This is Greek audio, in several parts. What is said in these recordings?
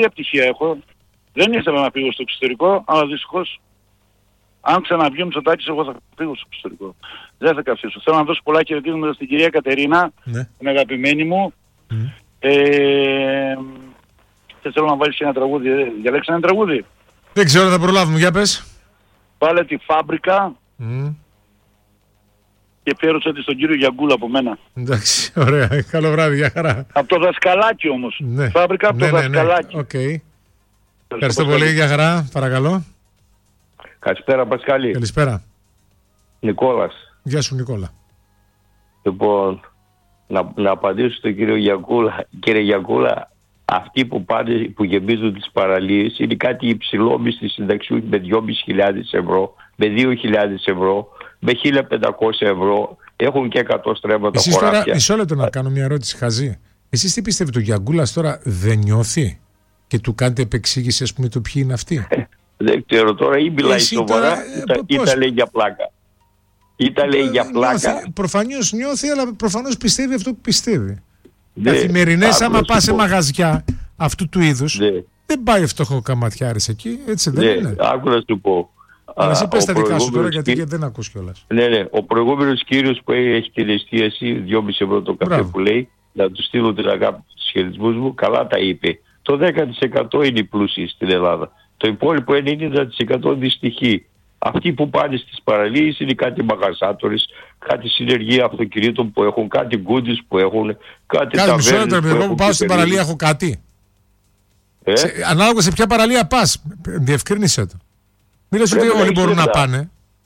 επιτυχία έχω. Δεν ήθελα να φύγω στο εξωτερικό, αλλά δυστυχώς αν ξαναβγεί ο Μητσοτάκης, εγώ θα φύγω στο εξωτερικό. Δεν θα καθίσω. Θέλω να δώσω πολλά χαιρετίσματα στην κυρία Κατερίνα, την αγαπημένη μου. Και θέλω να βάλεις ένα τραγούδι. Διαλέξα ένα τραγούδι. Δεν ξέρω, θα προλάβουμε. Για πες. Βάλε τη Φάμπρικα. Και αφιέρωσα τη στον κύριο Γιαγκούλα από μένα. Εντάξει, ωραία. Καλό βράδυ, για χαρά. Από το δασκαλάκι όμως. Ναι. Φάμπρικα από το δασκαλάκι. Okay. Ευχαριστώ πολύ, για χαρά. Παρακαλώ. Καλησπέρα, Πασχάλη. Καλησπέρα. Νικόλας. Γεια σου, Νικόλα. Λοιπόν, να απαντήσω στον κύριο Γιαγκούλα. Κύριε Γιαγκούλα, αυτοί που πάνε, που γεμίζουν τις παραλίες, είναι κάτι υψηλόμιστοι συνταξιούχοι με 2.500 ευρώ, με 2.000 ευρώ, με 1.500 ευρώ, έχουν και 100 στρέμματα εσείς χωράφια. Τώρα, μισό λεπτό να κάνω μια ερώτηση χαζή. Εσείς τι πιστεύετε, ο Γιαγκούλας τώρα δεν νιώθει και του κάνετε επεξήγηση, ας πούμε, το ποιοι είναι αυτοί? Δεν ξέρω τώρα, ή μιλάει σοβαρά, ή τα λέει για πλάκα. Ή τα λέει για πλάκα. Προφανώς νιώθει, αλλά προφανώς πιστεύει αυτό που πιστεύει. Καθημερινές, άμα πας σε μαγαζιά αυτού του είδους, δεν πάει φτωχό καματιάρης εκεί, έτσι δεν είναι? Άκου να σου πω. Αλλά εσύ πες τα δικά σου τώρα, γιατί δεν ακούς κιόλας. Ναι. Ο προηγούμενος κύριος που έχει την εστίαση, 2,5 ευρώ το καφέ που λέει, να του στείλω την αγάπη τους χαιρετισμούς μου, καλά τα είπε. Το 10% είναι οι πλούσιοι στην Ελλάδα. Το υπόλοιπο 90% δυστυχεί. Αυτοί που πάνε στις παραλίες είναι κάτι μαγαζάτορες, κάτι συνεργεία αυτοκινήτων που έχουν, κάτι γκούντις που έχουν, κάτι ταβέρνες που έχουν. Εγώ που πάω στην παραλία έχω κάτι. Ανάλογα σε ποια παραλία πας, διευκρίνησε το. Μην λες ότι όλοι μπορούν να πάνε.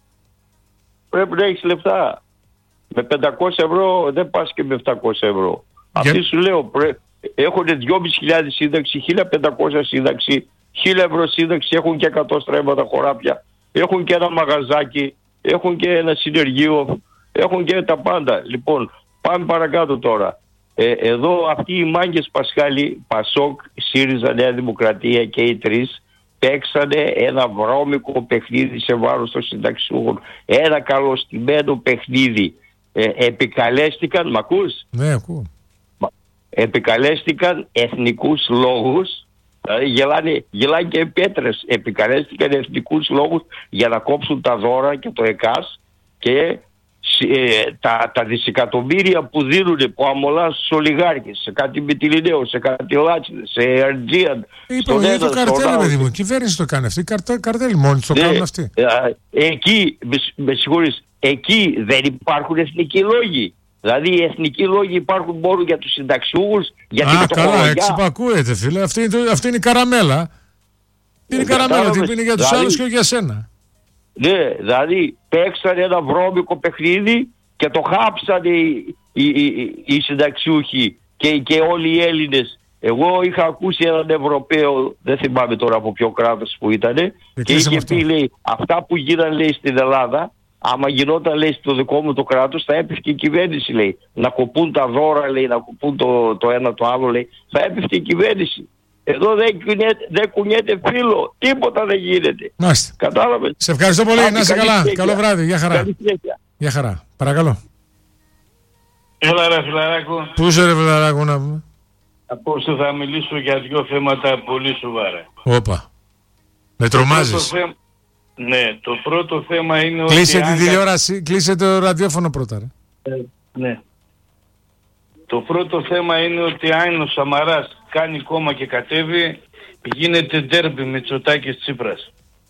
Πρέπει να έχεις λεφτά. Με 500 ευρώ δεν πας και με 700 ευρώ. Αυτοί σου λέω, έχουν 2.500 σύνταξη, 1.500 σύνταξη, 1.000 ευρώ σύνταξη, έχουν και 100 στρέμματα χωράφια, έχουν και ένα μαγαζάκι, έχουν και ένα συνεργείο, έχουν και τα πάντα. Λοιπόν, πάμε παρακάτω τώρα. Εδώ αυτοί οι μάγκες, Πασχάλη, Πασόκ, ΣΥΡΙΖΑ, Νέα Δημοκρατία και οι τρεις, παίξανε ένα βρώμικο παιχνίδι σε βάρος των συνταξιούχων. Ένα καλωστημένο παιχνίδι. Επικαλέστηκαν, μ' ακούς? Ναι, ακούω. Επικαλέστηκαν εθνικούς λόγους, δηλαδή γελάνε και πέτρες. Επικαλέστηκαν εθνικούς λόγους για να κόψουν τα δώρα και το ΕΚΑΣ και τα δισεκατομμύρια που δίνουν, που αμολά στους ολιγάρχες, σε κάτι Μυτιληναίο, σε κάτι Λάτσινες, σε Αιτζίαν. Είπαμε για το καρτέλ, παιδί μου. Η κυβέρνηση το κάνει αυτή. Καρτέλ μόνοι το κάνουν αυτοί. Εκεί, με συγχωρείς, εκεί δεν υπάρχουν εθνικοί λόγοι. Δηλαδή οι εθνικοί λόγοι υπάρχουν μόνο για τους συνταξιούχους, για την φτωχολογιά. Καλά, εξυπακούεται, φίλε. Αυτή είναι η καραμέλα. Είναι η καραμέλα, ότι είναι για τους άλλους και όχι για σένα. Ναι, δηλαδή παίξανε ένα βρώμικο παιχνίδι και το χάψανε οι συνταξιούχοι και όλοι οι Έλληνες. Εγώ είχα ακούσει έναν Ευρωπαίο, δεν θυμάμαι τώρα από ποιο κράτος που ήτανε, και είχε πει, λέει, αυτά που γίνανε, λέει, στην Ελλάδα, άμα γινόταν, λέει, στο δικό μου το κράτος, θα έπεφτε η κυβέρνηση, λέει. Να κοπούν τα δώρα, λέει, να κοπούν το ένα το άλλο, λέει. Θα έπεφτε η κυβέρνηση. Εδώ δεν κουνιέται φίλο. Τίποτα δεν γίνεται. Μάλιστα. Κατάλαβες. Σε ευχαριστώ πολύ. Να είσαι καλά. Καλό βράδυ. Γεια χαρά. Γεια χαρά. Παρακαλώ. Έλα ρε φιλαράκο. Πού είσαι ρε φιλαράκο να πούμε? Απόψε θα μιλήσω για δύο θέματα πολύ σοβαρά. Όπα. Με τρομάζεις. Ναι, το πρώτο θέμα είναι κλείσε ότι... τη τηλεόραση, κλείσε το ραδιόφωνο πρώτα ρε. Ναι. Το πρώτο θέμα είναι ότι αν ο Σαμαράς κάνει κόμμα και κατέβει, γίνεται ντέρμπι Μητσοτάκης Τσίπρας.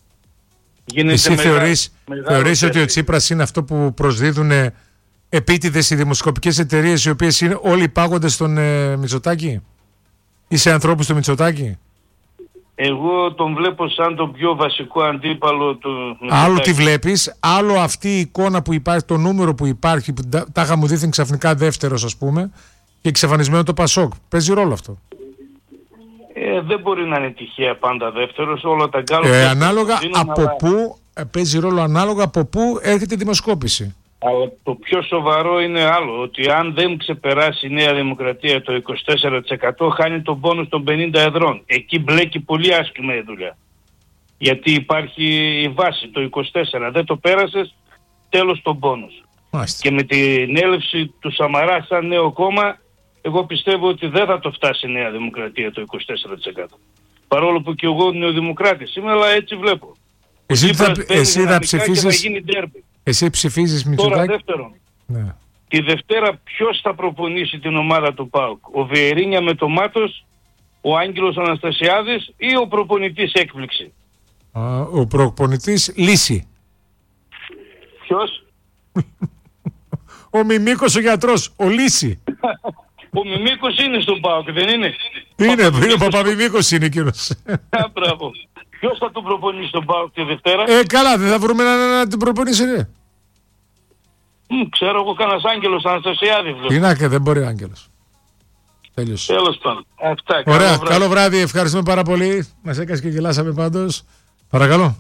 Εσύ θεωρείς ότι ο Τσίπρας είναι αυτό που προσδίδουν επίτηδες οι δημοσκοπικές εταιρείες, οι οποίες είναι όλοι υπάγονται στον Μητσοτάκη, ή σε ανθρώπους του Μητσοτάκη? Εγώ τον βλέπω σαν τον πιο βασικό αντίπαλο του Μητσοτάκη. Άλλο τι βλέπεις, άλλο αυτή η εικόνα που υπάρχει, το νούμερο που υπάρχει, που τάχα μου δείχνει ξαφνικά δεύτερος, ας πούμε, και εξαφανισμένο το Πασόκ. Παίζει ρόλο αυτό? Δεν μπορεί να είναι τυχαία πάντα δεύτερος, όλα τα γκάλωπ. Ανάλογα από πού, παίζει ρόλο ανάλογα από πού έρχεται η δημοσκόπηση. Αλλά το πιο σοβαρό είναι άλλο, ότι αν δεν ξεπεράσει η Νέα Δημοκρατία το 24%, χάνει τον πόνους των 50 εδρών. Εκεί μπλέκει πολύ άσχημα η δουλειά. Γιατί υπάρχει η βάση, το 24%. Δεν το πέρασες, τέλος τον πόνους. Και με την έλευση του Σαμαρά σαν νέο κόμμα, εγώ πιστεύω ότι δεν θα το φτάσει η Νέα Δημοκρατία το 24%. Παρόλο που και εγώ νεοδημοκράτης είμαι, αλλά έτσι βλέπω. Εσύ θα ψηφίσεις. Εσύ ψηφίζεις Μητσοτάκη. Τώρα δεύτερον. Ναι. Τη Δευτέρα ποιος θα προπονήσει την ομάδα του ΠΑΟΚ? Ο Βιερίνια με το Μάτος, ο Άγγελος Αναστασιάδης ή ο προπονητής έκπληξη? Ο προπονητής Λύση. Ποιος? Ο Μιμίκος ο γιατρός, ο Λύση. Ο Μιμίκος είναι στον ΠΑΟΚ, δεν είναι? Είναι, ο Παπαμιμίκος είναι εκείνος. Μπράβο. Ποιος θα τον προπονήσει στον ΠΑΟΚ τη Δευτέρα? Καλά, δεν θα βρούμε να την προπονήσει, ρε. Ξέρω εγώ κανένας Άγγελος Αναστασιάδη. Τι να και δεν μπορεί ο Άγγελος. Τέλειωσε. Τέλος πάντων. Ωραία, καλό βράδυ. Ευχαριστούμε πάρα πολύ. Μας έκανες και γελάσαμε πάντως. Παρακαλώ.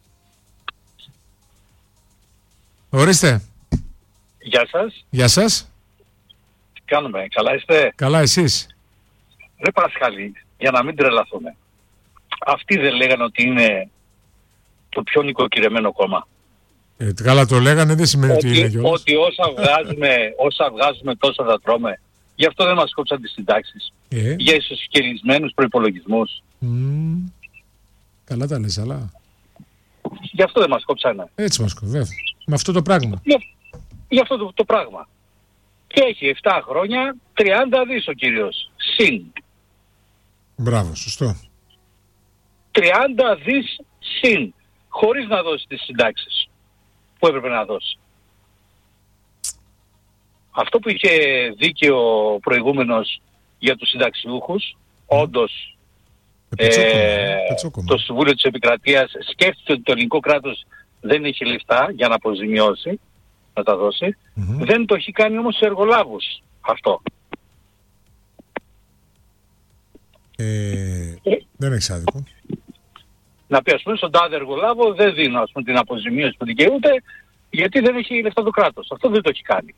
Ορίστε. Γεια σας. Γεια σας. Τι κάνουμε, καλά είστε? Καλά, εσείς? Ρε Πασχάλη, για να μην τρελαθούμε. Αυτοί δεν λέγανε ότι είναι το πιο νοικοκυρεμένο κόμμα? Καλά το λέγανε, δεν σημαίνει ότι είναι κιόλας. Ότι όσα βγάζουμε τόσα θα τρώμε. Γι' αυτό δεν μας κόψαν τις συντάξεις. Για ισοσχερισμένους προϋπολογισμούς. Καλά τα λες, αλλά... Γι' αυτό δεν μας κόψανε. Έτσι μας κόβει. Με αυτό το πράγμα. Γι' αυτό το πράγμα. Και έχει 7 χρόνια 30 δις ο κύριος. Συν. Μπράβο, σωστό. 30 δις συν. Χωρίς να δώσει τις συντάξεις που έπρεπε να δώσει. Αυτό που είχε δίκαιο προηγούμενος για τους συνταξιούχους, όντως το Συμβούλιο της Επικρατείας σκέφτηκε ότι το ελληνικό κράτος δεν έχει λεφτά για να αποζημιώσει, να τα δώσει. Δεν το έχει κάνει όμως σε εργολάβους αυτό. Δεν έχει άδικο. Να πει, ας πούμε, στον τάδε εργολάβο δεν δίνω, ας πούμε, την αποζημίωση που δικαιούται, γιατί δεν έχει λεφτά το κράτος. Αυτό δεν το έχει κάνει.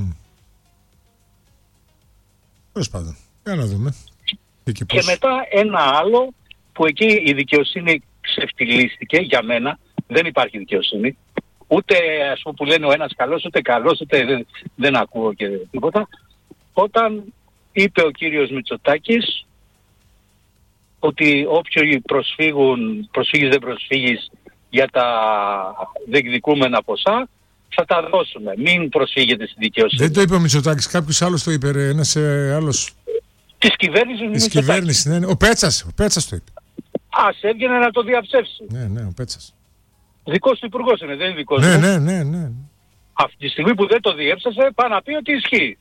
Τέλος πάντων. Για να δούμε. Και μετά ένα άλλο που εκεί η δικαιοσύνη ξεφτυλίστηκε για μένα. Δεν υπάρχει δικαιοσύνη. Ούτε, ας πούμε, που λένε ο ένας καλός, ούτε καλός, ούτε δεν ακούω και τίποτα. Όταν είπε ο κύριος Μητσοτάκης ότι όποιοι προσφύγεις δεν προσφύγεις για τα διεκδικούμενα ποσά, θα τα δώσουμε. Μην προσφύγετε στην δικαιοσύνη. Δεν το είπε ο Μητσοτάκης, κάποιος άλλος το είπε, ένας άλλος. Της κυβέρνησης. Της κυβέρνησης, ναι. Ο Πέτσας το είπε. Ας έβγαινε να το διαψεύσει. Ναι, ο Πέτσας. Δικός του υπουργός είναι, δεν είναι δικός του. Ναι. Αυτή τη στιγμή που δεν το διέψασε, πάει να πει ότι ισχύει.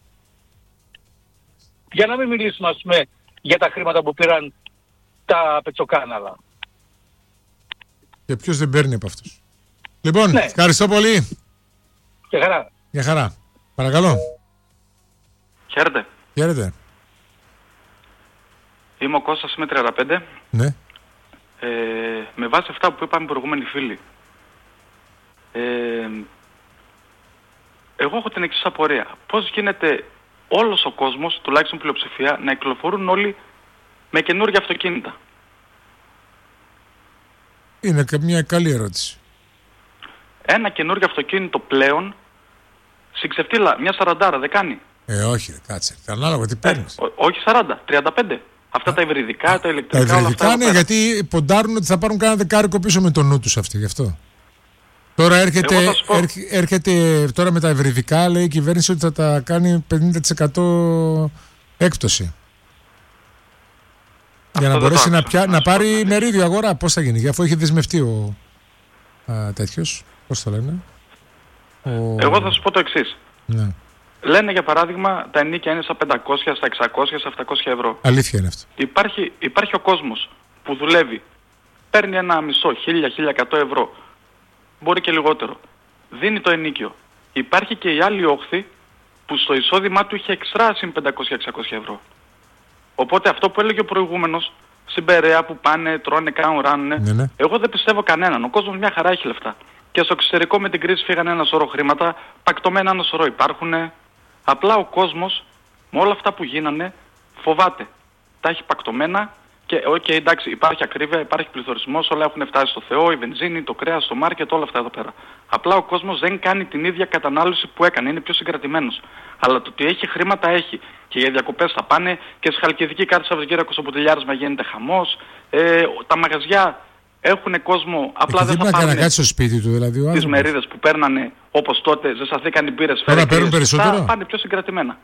Για να μην μιλήσουμε, ας πούμε, για τα χρήματα που πήραν τα πετσοκάναλα. Και ποιος δεν παίρνει από αυτούς. Λοιπόν, ναι. Ευχαριστώ πολύ. Και χαρά. Για χαρά. Παρακαλώ. Χαίρετε. Χαίρετε. Είμαι ο Κώστας, είμαι 35. Ναι. Με βάση αυτά που είπαμε οι προηγούμενοι φίλοι, εγώ έχω την εξής απορία. Πώς γίνεται όλος ο κόσμος, τουλάχιστον πλειοψηφία, να κυκλοφορούν όλοι με καινούργια αυτοκίνητα? Είναι και μια καλή ερώτηση. Ένα καινούργιο αυτοκίνητο πλέον, συγκσεφτήλα, μια 40 δεν κάνει? Όχι, κάτσε. Ανάλογα τι παίρνεις. Όχι 40, 35. Αυτά τα υβριδικά, τα ηλεκτρικά. Τα υβριδικά είναι γιατί ποντάρουν ότι θα πάρουν κάνα δεκάρικο πίσω με το νου τους αυτοί, γι' αυτό. Τώρα έρχεται τώρα με τα υβριδικά, λέει η κυβέρνηση ότι θα τα κάνει 50% έκπτωση. Για να μπορέσει να πάρει μερίδιο αγορά. Πώς θα γίνει, αφού έχει δεσμευτεί ο τέτοιος, πώς το λένε. Εγώ θα σου πω το εξής. Ναι. Λένε για παράδειγμα τα ενίκια είναι στα 500, στα 600, στα 700 ευρώ. Αλήθεια είναι αυτό. Υπάρχει ο κόσμος που δουλεύει, παίρνει ένα μισό, 1000-1100 ευρώ, μπορεί και λιγότερο. Δίνει το ενίκιο. Υπάρχει και η άλλη όχθη που στο εισόδημά του είχε εξτράσει 500-600 ευρώ. Οπότε αυτό που έλεγε ο προηγούμενος, στην Περαία που πάνε, τρώνε, κάνουν, ράνουν, ναι. Εγώ δεν πιστεύω κανέναν. Ο κόσμος μια χαρά έχει λεφτά. Και στο εξωτερικό με την κρίση φύγανε ένα σωρό χρήματα, πακτωμένα ένα σωρό υπάρχουν. Απλά ο κόσμος με όλα αυτά που γίνανε φοβάται. Τα έχει πακτωμένα Και εντάξει, υπάρχει ακρίβεια, υπάρχει πληθωρισμός, όλα έχουν φτάσει στο Θεό, η βενζίνη, το κρέας, το μάρκετ, όλα αυτά εδώ πέρα. Απλά ο κόσμος δεν κάνει την ίδια κατανάλωση που έκανε, είναι πιο συγκρατημένος. Αλλά το ότι έχει χρήματα έχει. Και για διακοπές θα πάνε και στη Χαλκιδική κάθε Σαββατοκύριακο στο Ποτηλιάρισμα γίνεται χαμός. Τα μαγαζιά έχουν κόσμο, απλά δεν θα πάνε κάτσει στο σπίτι του, δηλαδή, τις μερίδες που παίρνανε όπως τότε, ζεσταθήκαν οι μπύρες, τώρα παίρνουν περισσότερο. θα πάνε πιο συγκρατημένα.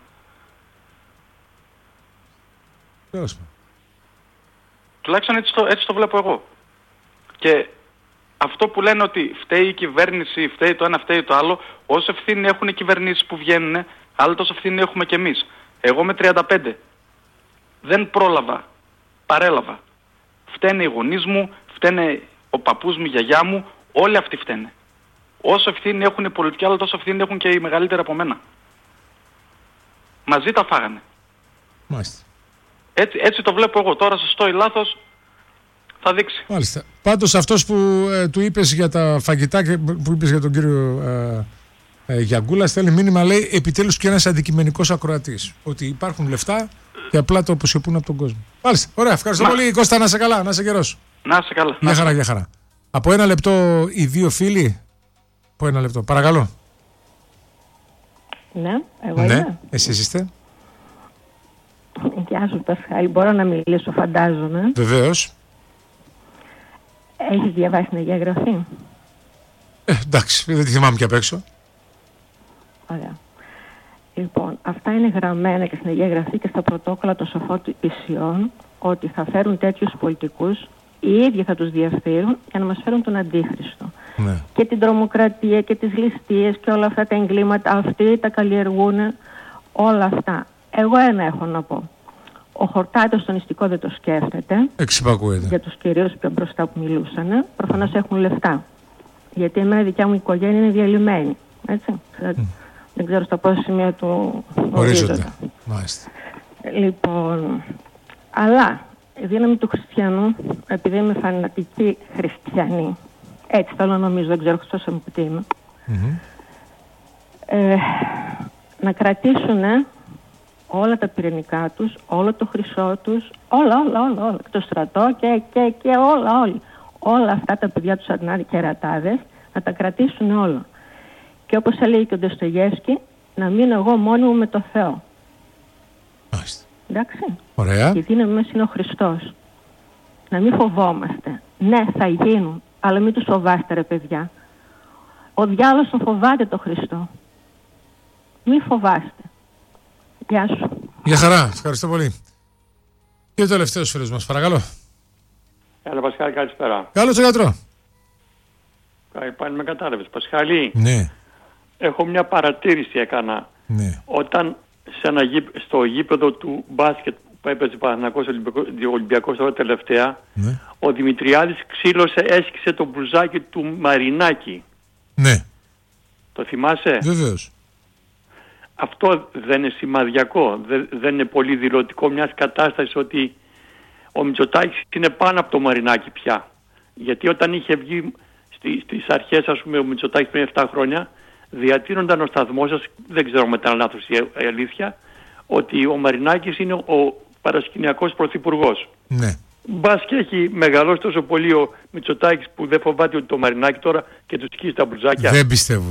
Τουλάχιστον έτσι το βλέπω εγώ. Και αυτό που λένε ότι φταίει η κυβέρνηση, φταίει το ένα, φταίει το άλλο, όσο ευθύνη έχουν οι κυβερνήσεις που βγαίνουν, άλλο τόσο ευθύνη έχουμε κι εμείς. Εγώ με 35 δεν πρόλαβα, παρέλαβα. Φταίνε οι γονείς μου, φταίνε ο παππούς μου, η γιαγιά μου, όλοι αυτοί φταίνε. Όσο ευθύνη έχουν οι πολιτικοί, άλλο τόσο ευθύνη έχουν και οι μεγαλύτεροι από μένα. Μαζί τα φάγανε. Μάλιστα. Έτσι το βλέπω εγώ. Τώρα σωστό ή λάθος θα δείξει. Μάλιστα. Πάντως αυτός που του είπες για τα φαγητά και που είπες για τον κύριο Γιαγκούλα στέλνει μήνυμα, λέει επιτέλους και ένας αντικειμενικός ακροατής. Ότι υπάρχουν λεφτά και απλά το αποσιωπούν από τον κόσμο. Μάλιστα. Ωραία. Ευχαριστώ πολύ Κώστα, να είσαι καλά, να είσαι καιρός. Να είσαι καλά. Μια χαρά, μια χαρά. Από ένα λεπτό οι δύο φίλοι. Από ένα λεπτό. Παρακαλώ. Ναι, εγώ είμαι. Εσείς είστε. Γεια σου Πασχάλη, μπορώ να μιλήσω φαντάζομαι. Βεβαίως. Έχεις διαβάσει την Αγία Γραφή? Εντάξει, δεν τη θυμάμαι και απ' έξω. Ωραία. Λοιπόν, αυτά είναι γραμμένα και στην Αγία Γραφή και στα πρωτόκολλα των σοφών του Ισιών, ότι θα φέρουν τέτοιους πολιτικούς, οι ίδιοι θα τους διαφθείρουν για να μας φέρουν τον Αντίχριστο. Ναι. Και την τρομοκρατία και τις ληστείες και όλα αυτά τα εγκλήματα, αυτοί τα καλλιεργούν όλα αυτά. Εγώ ένα έχω να πω. Ο Χορτάτος στον νηστικό δεν το σκέφτεται. Εξυπακούεται. Για τους κυρίους πιο μπροστά που μιλούσαν. Προφανώς έχουν λεφτά. Γιατί εμένα δικιά μου οικογένεια είναι διαλυμένη. Έτσι. Δεν ξέρω στα πόσα σημεία του ορίζοντα. Μάλιστα. Λοιπόν, αλλά η δύναμη του χριστιανού, επειδή είμαι φανατική χριστιανή, έτσι θέλω να νομίζω, δεν ξέρω Χριστός μου τι είμαι, να κρατήσουν όλα τα πυρηνικά τους, όλο το χρυσό τους, όλα, το στρατό και όλα αυτά τα παιδιά τους Αρνάρι και Ρατάδες, να τα κρατήσουν όλα. Και όπως έλεγε και ο Ντοστογεύσκη, να μείνω εγώ μόνη μου με το Θεό. Μάλιστα. Εντάξει. Ωραία. Η δύναμη μας είναι ο Χριστός. Να μην φοβόμαστε. Ναι, θα γίνουν, αλλά μην τους φοβάστε ρε παιδιά. Ο διάολος τον φοβάται το Χριστό. Μην φοβάστε. Γεια σου. Γεια χαρά. Ευχαριστώ πολύ. Και ο τελευταίος φίλος μας, παρακαλώ. Έλα Πασχάλη, καλησπέρα. Καλώς τον γιατρό. Πάλι με κατάλαβες. Πασχάλη, ναι. Έχω μια παρατήρηση έκανα. Ναι. Όταν στο γήπεδο του μπάσκετ που έπαιζε Παναθηναϊκός Ολυμπιακός τώρα τελευταία, ναι. Ο Δημητριάδης έσκησε το μπλουζάκι του Μαρινάκη. Ναι. Το θυμάσαι? Βεβαίως. Αυτό δεν είναι σημαδιακό, δεν είναι πολύ δηλωτικό μιας κατάστασης ότι ο Μητσοτάκης είναι πάνω από το Μαρινάκη πια? Γιατί όταν είχε βγει στις αρχές, ας πούμε, ο Μητσοτάκης πριν 7 χρόνια, διατείνονταν ο σταθμός σας, δεν ξέρω με τα λάθος η αλήθεια, ότι ο Μαρινάκης είναι ο παρασκηνιακός πρωθυπουργός. Ναι. Μπας και έχει μεγαλώσει τόσο πολύ ο Μητσοτάκης που δεν φοβάται ότι το Μαρινάκη τώρα και του σκίσει τα μπλουζάκια. Δεν πιστεύω.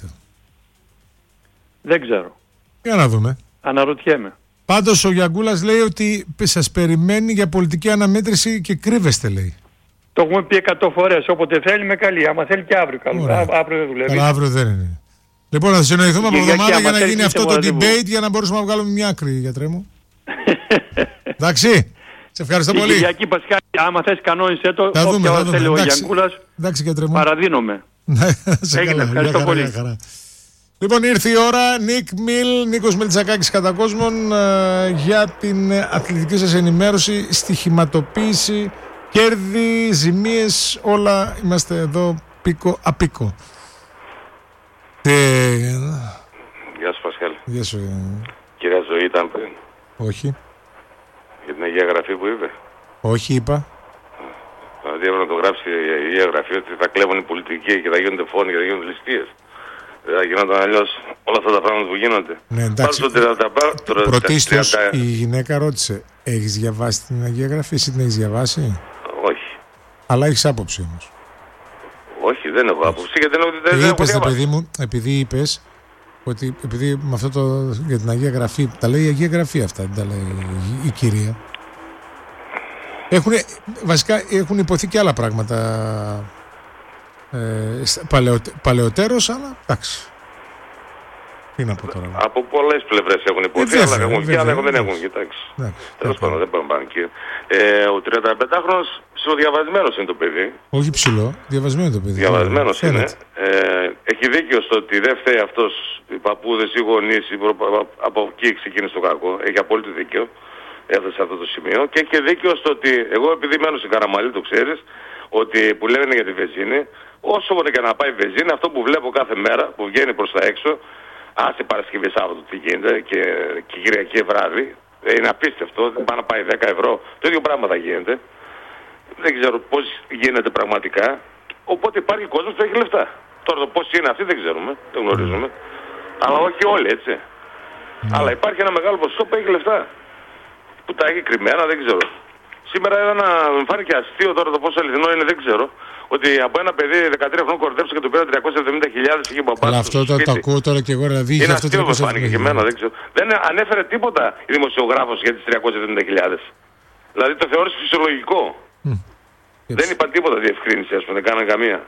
Δεν ξέρω. Για να δούμε. Αναρωτιέμαι. Πάντως ο Γιαγκούλας λέει ότι σας περιμένει για πολιτική αναμέτρηση και κρύβεστε, λέει. Το έχουμε πει 100 φορές. Όποτε θέλει με καλεί. Άμα θέλει και αύριο. Αύριο δεν δουλεύει. Αλλά αύριο δεν είναι. Λοιπόν, να συνοηθούμε από εβδομάδα για να γίνει αυτό το debate για να μπορούμε να βγάλουμε μια άκρη, γιατρέ μου. Εντάξει. Σε ευχαριστώ πολύ. Κυριακή Πασχάλη, άμα θες κανόνισε το. Θα δούμε. Θέλει ο Γιανκούλας. Παραδίνομαι. Έγινε. Ευχαριστώ πολύ. Λοιπόν, ήρθε η ώρα. Νίκος Μελτσακάκης κατά κόσμον για την αθλητική σας ενημέρωση, στοιχηματοποίηση, κέρδη, ζημίες, όλα είμαστε εδώ πίκο απίκο. Γεια σου Πασχάλη. Γεια σου. Κυρία Ζωή ήταν πριν? Όχι. Για την Αγία Γραφή που είπε? Όχι, είπα. Δηλαδή έπρεπε να το γράψει η Αγία Γραφή ότι θα κλέβουν οι πολιτικοί και θα γίνονται φόνοι και θα γίνονται ληστείες. Δεν γινόταν αλλιώς όλα αυτά τα πράγματα που γίνονται. Ναι, εντάξει. Πρωτίστως η γυναίκα ρώτησε, έχεις διαβάσει την Αγία Γραφή, εσύ την έχεις διαβάσει? Όχι. Αλλά έχεις άποψη όμως? Όχι, δεν έχω άποψη. Γιατί δεν έχω είπες, παιδί μου, επειδή είπες ότι επειδή με αυτό για την Αγία Γραφή, τα λέει η Αγία Γραφή αυτά, δεν τα λέει η κυρία. Βασικά έχουν υποθεί και άλλα πράγματα παλαιότερως, αλλά εντάξει. Τι να πω τώρα. Από πολλές πλευρές έχουν υποθεί, αλλά έχουν βγει, αλλά δεν έχουν. Κοιτάξει. Τέλος πάντων, δεν πάμε εκεί. Ο 35χρονος ψιλοδιαβασμένος είναι το παιδί. Όχι ψηλό, διαβασμένο το παιδί. Διαβασμένος είναι. Έχει δίκιο στο ότι δεν φταίει αυτός, οι παππούδες, οι γονείς, από εκεί ξεκίνησε το κακό. Έχει απόλυτο δίκιο. Έφτασε σε αυτό το σημείο. Και έχει δίκιο στο ότι εγώ, επειδή μένω στην Καραμαλή, το ξέρεις, ότι που λένε για τη βενζίνη, όσο μπορεί και να πάει η βενζίνη, αυτό που βλέπω κάθε μέρα που βγαίνει προς τα έξω, άσε Παρασκευή Σάββατο τι γίνεται και Κυριακή βράδυ, είναι απίστευτο. Δεν πάει να πάει 10 ευρώ. Το ίδιο πράγμα θα γίνεται. Δεν ξέρω πώς γίνεται πραγματικά. Οπότε υπάρχει κόσμος που έχει λεφτά. Τώρα το πώς είναι αυτοί δεν ξέρουμε, δεν γνωρίζουμε. Αλλά όχι όλοι, έτσι. Αλλά υπάρχει ένα μεγάλο ποσοστό που έχει λεφτά. Που τα έχει κρυμμένα, δεν ξέρω. Σήμερα μου φάνηκε αστείο τώρα το πόσο αληθινό είναι, δεν ξέρω. Ότι από ένα παιδί 13 χρονών κορδέψε και του πήραν 370.000 είχε μπαμπάς. Αλλά αυτό το ακούω τώρα και εγώ, δηλαδή. Είναι αστείο που φάνηκε και εμένα, δεν ξέρω. Δεν ανέφερε τίποτα η δημοσιογράφος για τις 370.000. Δηλαδή το θεώρησε φυσιολογικό. Δεν είπαν τίποτα διευκρίνηση, ας πούμε, δεν κάνανε καμία.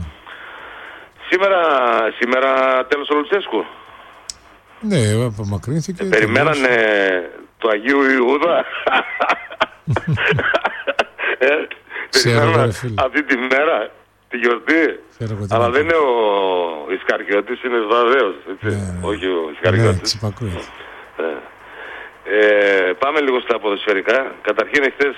Σήμερα τέλος ο Λουτσέσκου. Ναι, απομακρύνθηκε. Περιμένανε το Αγίου Ιούδα. Περιμένανε αυτή τη μέρα, τη γιορτή. Αλλά δεν είναι ο Ισκαριώτης, είναι ο Βαδέος. Όχι ο Ισκαριώτης. Πάμε λίγο στα ποδοσφαιρικά. Καταρχήν εχθές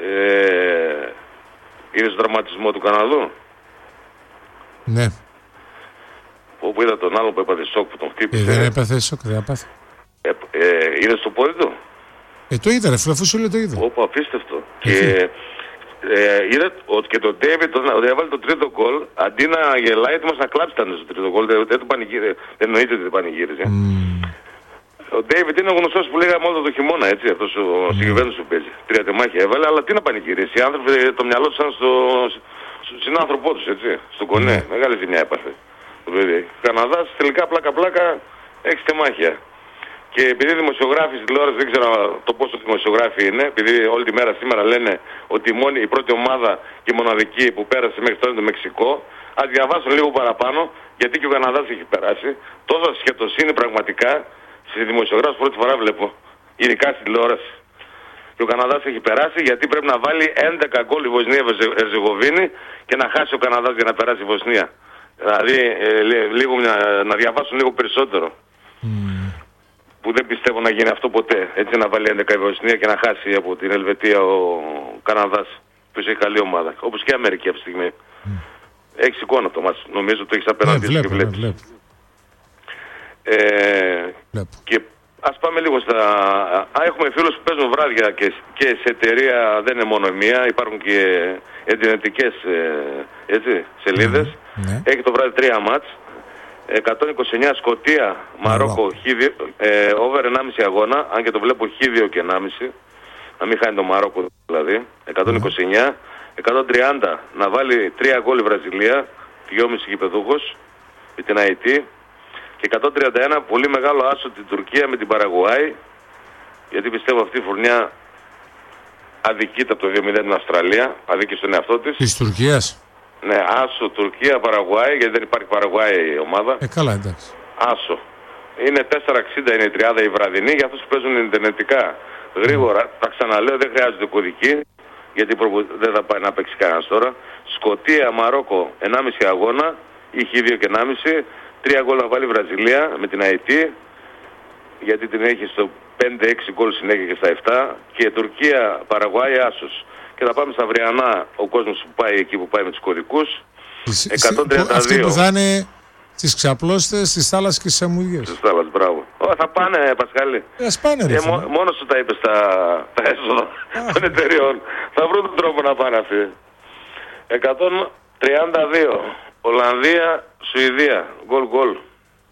είδες τον τραυματισμό του Καναδού? Ναι. Όπου είδα τον άλλο που έπαθε σοκ που τον χτύπησε. Δεν έπαθε σοκ, δεν έπαθε. Είδες το πόδι του? Το είδα ρε, αφού σου λέει το είδα. Όπου απίστευτο. Και είδα ότι και τον Ντέιβιτ όταν έβαλε το τρίτο γκολ, αντί να γελάει έτοιμος να κλάψει ήταν στο τρίτο γκολ, δεν εννοείται ότι δεν πανηγύριζε. Ο Ντέιβιτ είναι ο γνωστός που λέγαμε όλο το χειμώνα, έτσι, αυτός ο συγκεκριμένος που παίζει. 3 τεμάχια έβαλε, αλλά τι να πανηγυρίσει. Οι άνθρωποι το μυαλό τους ήταν στον συνάνθρωπό τους, έτσι, στον κονέ. Μεγάλη ζημιά έπαθε. Ο Καναδάς τελικά πλάκα-πλάκα 6 τεμάχια. Και επειδή οι δημοσιογράφοι στην τηλεόραση, δεν ξέρω το πόσο δημοσιογράφοι είναι, επειδή όλη τη μέρα σήμερα λένε ότι η πρώτη ομάδα και η μοναδική που πέρασε μέχρι τώρα είναι το Μεξικό, ας διαβάσω λίγο παραπάνω, γιατί και ο Καναδάς έχει περάσει. Τόσο σχετοσύνη πραγματικά στις δημοσιογράφους πρώτη φορά βλέπω, ειδικά στην τηλεόραση. Και ο Καναδάς έχει περάσει γιατί πρέπει να βάλει 11 γκολ η Βοσνία-Ερζεγοβίνη και να χάσει ο Καναδάς για να περάσει η Βοσνία. Δηλαδή να διαβάσουν λίγο περισσότερο. Που δεν πιστεύω να γίνει αυτό ποτέ. Έτσι να βάλει 11 η Βοσνία και να χάσει από την Ελβετία ο Καναδάς, που έχει καλή ομάδα. Όπως και η Αμερική αυτή τη στιγμή. Έχεις εικόνα το μας. Νομίζω ότι το έχεις απέναντι και βλέπεις. Και ας πάμε λίγο στα... Έχουμε φίλους που παίζουν βράδια και σε εταιρεία, δεν είναι μόνο μία, υπάρχουν και εντυνετικές σελίδες. Έχει το βράδυ 3 μάτς. 129 Σκωτία, Μαρόκο, over 1,5 αγώνα, αν και το βλέπω Χ2 και 1,5, να μην χάνει το Μαρόκο δηλαδή. 129, 130 να βάλει 3 γκολ η Βραζιλία, 2,5 γηπεδούχος με την ΑΕΤ, και 131 πολύ μεγάλο άσο την Τουρκία με την Παραγουάη, γιατί πιστεύω αυτή η φουρνιά αδικείται από το 2-0 την Αυστραλία, αδίκησε τον εαυτό της. Της Τουρκίας. Ναι, άσο, Τουρκία, Παραγουάη, γιατί δεν υπάρχει Παραγουάη η ομάδα. Καλά, εντάξει. Άσο. Είναι 4,60 είναι η τριάδα η βραδινή, για αυτούς που παίζουν ιντερνετικά γρήγορα. Τα ξαναλέω, δεν χρειάζεται κωδική, γιατί δεν θα πάει να παίξει κανένας τώρα. Σκωτία, Μαρόκο, 1,5 αγώνα, είχε 2 και 1,5. 3 γκολ να βάλει η Βραζιλία με την ΑΕΤ, γιατί την έχει στο 5-6 γκολ συνέχεια και στα 7. Και Τουρκία, Παραγουάη, άσος. Και θα πάμε στα αυριανά, ο κόσμος που πάει εκεί που πάει με τους κωδικούς. 132. Αυτοί που θα είναι στις ξαπλώστες, στις θάλασσες και στις αμμουδιές. Στις θάλασσες, μπράβο. Θα πάνε, Πασχάλη. Ας πάνε ρε. Μόνος σου τα είπες τα έσοδα των εταιριών. Θα βρουν τον τρόπο να πάνε αυτοί. 132. Ολλανδία, Σουηδία. Γκολ.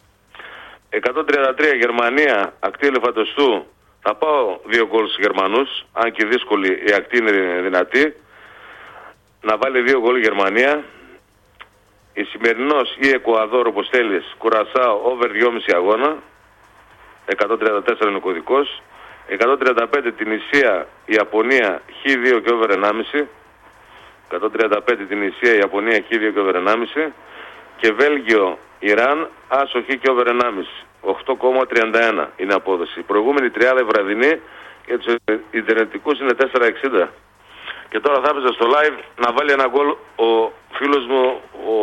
133 Γερμανία, ακτή Ελεφαντοστού. Θα πάω 2 γκολ στους Γερμανούς, αν και δύσκολη η ακτή είναι δυνατή. Να βάλει 2 γκολ η Γερμανία. Η Σημερινός ή Εκουαδόρ, όπως θέλεις, Κουρασάο, over 2,5 αγώνα. 134 είναι ο κωδικός. 135 την Ισία, Ιαπωνία, Χ2 και over 1,5. 135 την Ισία, Ιαπωνία, Χ2 και over 1,5. Και Βέλγιο, Ιράν, άσο Χ και over 1,5. 8,31 είναι απόδοση. Η προηγούμενη τριάδα η βραδινή για τους Ιντερνετικούς είναι 4,60. Και τώρα θα έπαιζα στο live να βάλει ένα γκολ ο φίλος μου ο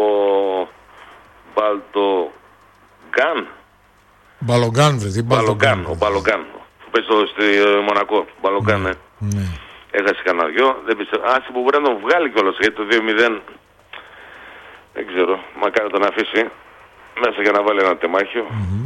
Μπαλογκάν. Ο Μπαλογκάν που παίζει στη Μονακό. Μπαλογκάν, ναι. Έχασε κανένα δυο. Δεν πιστεύω. Άσυ που μπορεί να τον βγάλει κιόλας, γιατί το 2-0 δεν ξέρω. Μακάρι τον αφήσει μέσα για να βάλει ένα τεμάχιο.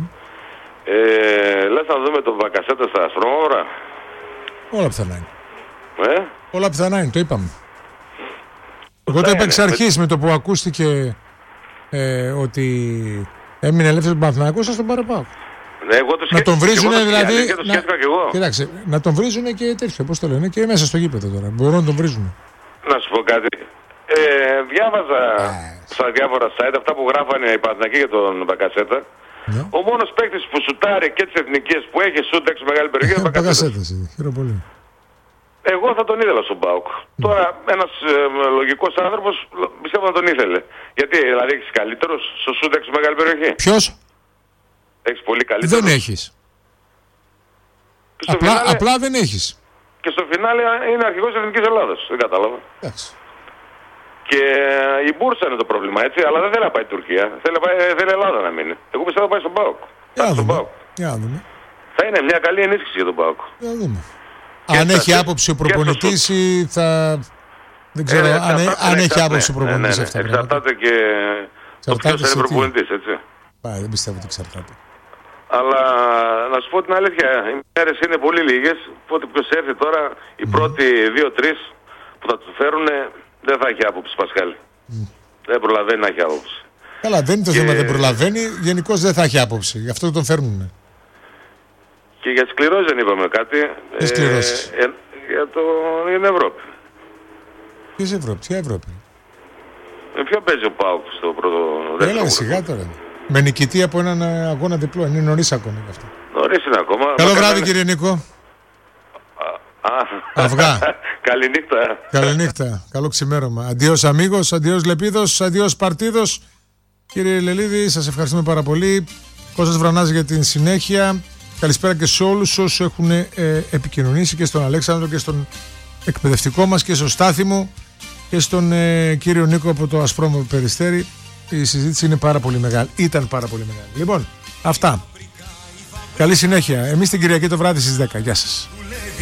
Λες να δούμε τον Μπακασέτα στα ασπρόμαυρα. Όλα πιθανά είναι. Όλα πιθανά είναι, το είπαμε. Εγώ το είπα εξ αρχής με το που ακούστηκε ότι έμεινε ελεύθερος Παναθηναϊκός, σας τον παραπάω. Ναι, να τον βρίζουνε δηλαδή. Και το σκέφτηκα κι εγώ. Κοιτάξτε, να τον βρίζουνε και τέτοιο, πώς το λένε, και μέσα στο γήπεδο τώρα. Μπορούν να τον βρίζουνε. Να σου πω κάτι. Διάβαζα στα διάφορα site αυτά που γράφανε οι Παναθηναϊκοί για τον Μπακασέτα. Ο μόνος παίκτης που σουτάρει και τις εθνικές που έχει σούτ έξω μεγάλη περιοχή είναι ο Μπακασέτας. Εγώ θα τον ήθελα στον ΠΑΟΚ. Τώρα ένας λογικός άνθρωπος πιστεύω να τον ήθελε. Γιατί δηλαδή έχεις καλύτερος στο σούτ έξω μεγάλη περιοχή. Ποιος? Έχεις πολύ καλύτερο. Δεν έχεις. Απλά δεν έχεις. Και στο φινάλε είναι αρχηγός της Εθνικής Ελλάδας. Δεν κατάλαβα. Και η Μπούρσα είναι το πρόβλημα, έτσι, αλλά δεν θέλει να πάει η Τουρκία. Θέλει Ελλάδα να μείνει. Εγώ πιστεύω να πάει στον ΠΑΟΚ. Για να δούμε. Θα είναι μια καλή ενίσχυση για τον ΠΑΟΚ. Για να δούμε. Αν έχει άποψη ο προπονητής ή θα... Δεν ξέρω αν έχει άποψη ο προπονητής αυτά. Εξαρτάται και το ποιος είναι προπονητής, έτσι. Δεν πιστεύω ότι εξαρτάται. Αλλά να σου πω την αλήθεια, οι μέρες είναι πολύ λίγες. Οπότε ποιος έρθει τώρα, οι πρώτοι 2-3 που θα του φέρουν δεν θα έχει άποψη, Πασχάλη. Δεν προλαβαίνει να έχει άποψη. Καλά, δεν είναι το θέμα, δεν προλαβαίνει. Γενικώς δεν θα έχει άποψη. Γι' αυτό τον φέρνουν. Και για τις κληρώσεις δεν είπαμε κάτι. Ποιες κληρώσεις? Για την Ευρώπη. Ποια Ευρώπη? Ποιο παίζει ο ΠΑΟΚ στο πρώτο δεύτερο? Έλα σιγά τώρα. Με νικητή από έναν αγώνα διπλό. Είναι νωρίς ακόμα γι' αυτό. Νωρίς είναι ακόμα. Καλό βράδυ κύριε Νίκο. Αυγά. Καληνύχτα. Καληνύχτα. Καλό ξημέρωμα. Αντίος αμίγος, αντίος Λεπίδος, αντίος Παρτίδος. Κύριε Λελίδη, σας ευχαριστούμε πάρα πολύ. Κώστας Βρανάς για την συνέχεια. Καλησπέρα και σε όλους όσους έχουν επικοινωνήσει, και στον Αλέξανδρο και στον εκπαιδευτικό μας και στον Στάθη μου και στον κύριο Νίκο από το Ασπρόμαυρο Περιστέρι. Η συζήτηση είναι πάρα πολύ μεγάλη. Ήταν πάρα πολύ μεγάλη. Λοιπόν, αυτά. Καλή συνέχεια. Εμείς την Κυριακή το βράδυ στις 10. Γεια σας.